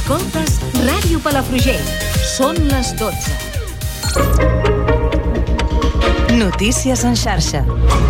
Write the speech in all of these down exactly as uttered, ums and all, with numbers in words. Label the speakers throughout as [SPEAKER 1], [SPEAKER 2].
[SPEAKER 1] Escoltes Ràdio Palafrugell. Són les dotze. Notícies en xarxa.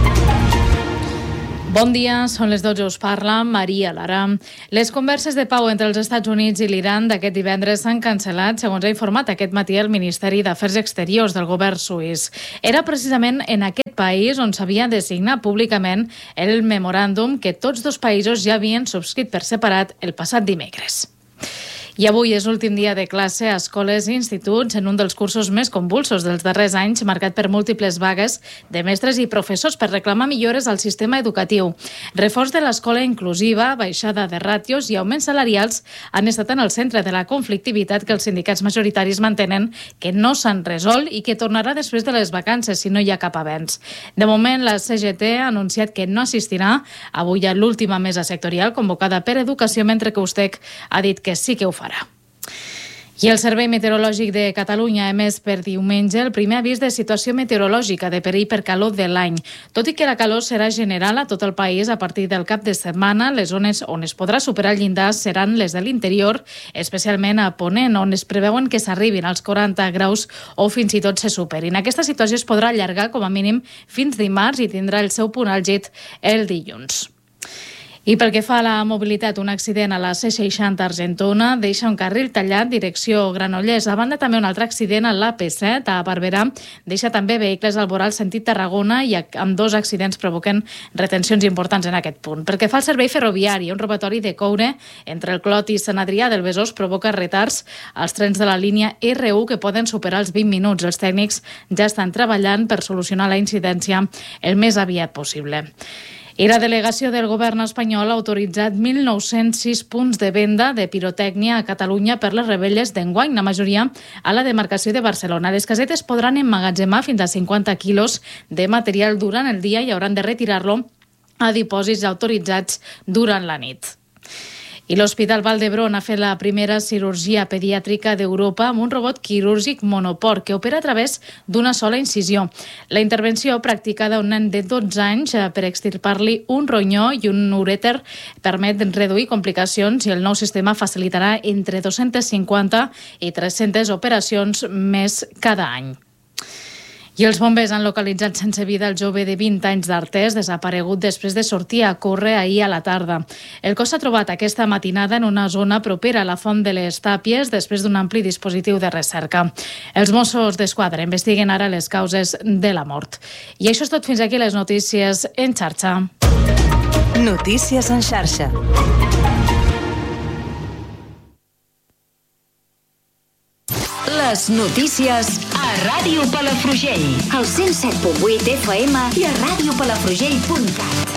[SPEAKER 2] Bon dia, són les dotze, us parla Maria Lara. Les converses de pau entre els Estats Units i l'Iran d'aquest divendres s'han cancel·lat, segons ha informat aquest matí el Ministeri d'Afers Exteriors del govern suís. Era precisament en aquest país on s'havia de signar públicament el memoràndum que tots dos països ja havien subscrit per separat el passat dimecres. I avui és l'últim dia de classe a escoles i instituts en un dels cursos més convulsos dels darrers anys, marcat per múltiples vagues de mestres i professors per reclamar millores al sistema educatiu. Reforç de l'escola inclusiva, baixada de ràtios i augments salarials han estat en el centre de la conflictivitat que els sindicats majoritaris mantenen que no s'han resolt i que tornarà després de les vacances si no hi ha cap avenç. De moment, la C G T ha anunciat que no assistirà avui a l'última mesa sectorial convocada per Educació, mentre que USTEC ha dit que sí que ho farà. I el Servei Meteorològic de Catalunya ha emès per diumenge el primer avís de situació meteorològica de perill per calor de l'any. Tot i que la calor serà general a tot el país a partir del cap de setmana, les zones on es podrà superar el llindar seran les de l'interior, especialment a Ponent, on es preveuen que s'arribin als quaranta graus o fins i tot se superin. Aquesta situació es podrà allargar com a mínim fins dimarts i tindrà el seu punt àlgid el dilluns. I pel que fa a la mobilitat, un accident a la C seixanta Argentona deixa un carril tallat direcció Granollers. A banda, també un altre accident a l'A P set a Barberà deixa també vehicles al voral sentit Tarragona i amb dos accidents provoquen retencions importants en aquest punt. Pel que fa al servei ferroviari, un robatori de coure entre el Clot i Sant Adrià del Besòs provoca retards als trens de la línia R u que poden superar els vint minuts. Els tècnics ja estan treballant per solucionar la incidència el més aviat possible. I la delegació del govern espanyol ha autoritzat mil nou-cents sis punts de venda de pirotècnia a Catalunya per les revetlles d'enguany, la majoria a la demarcació de Barcelona. Les casetes podran emmagatzemar fins a cinquanta quilos de material durant el dia i hauran de retirar-lo a dipòsits autoritzats durant la nit. I l'Hospital Vall d'Hebron ha fet la primera cirurgia pediàtrica d'Europa amb un robot quirúrgic monoport que opera a través d'una sola incisió. La intervenció practicada a un nen de dotze anys per extirpar-li un ronyó i un urèter permet reduir complicacions i el nou sistema facilitarà entre dues-centes cinquanta i tres-centes operacions més cada any. I els bombers han localitzat sense vida el jove de vint anys d'Artés, desaparegut després de sortir a córrer ahir a la tarda. El cos s'ha trobat aquesta matinada en una zona propera a la Font de les Tàpies després d'un ampli dispositiu de recerca. Els Mossos d'Esquadra investiguen ara les causes de la mort. I això és tot, fins aquí les notícies en xarxa.
[SPEAKER 1] Notícies en xarxa. Les notícies a Ràdio Palafrugell. Al cent set punt vuit F M i a ràdio palafrugell punt cat.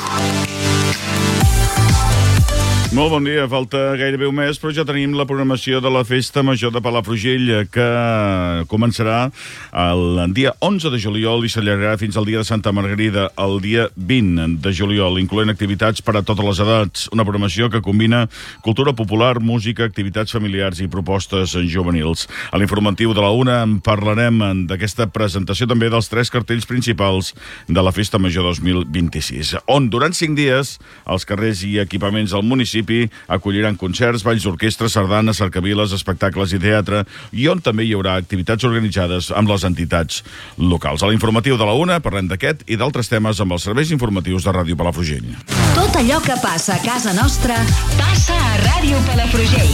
[SPEAKER 3] Molt bon dia, falta gairebé un mes, però ja tenim la programació de la Festa Major de Palafrugell, que començarà el dia onze de juliol i s'allargarà fins al dia de Santa Margarida, el dia vint de juliol, incloent activitats per a totes les edats. Una programació que combina cultura popular, música, activitats familiars i propostes juvenils. A l'informatiu de la una en parlarem d'aquesta presentació també dels tres cartells principals de la Festa Major dos mil vint-i-sis, on durant cinc dies els carrers i equipaments del municipi acolliran concerts, balls d'orquestra, sardanes, cercaviles, espectacles i teatre, i on també hi haurà activitats organitzades amb les entitats locals. A l'informatiu de la una parlem d'aquest i d'altres temes amb els serveis informatius de Ràdio Palafrugell.
[SPEAKER 1] Tot allò que passa a casa nostra passa a Ràdio Palafrugell.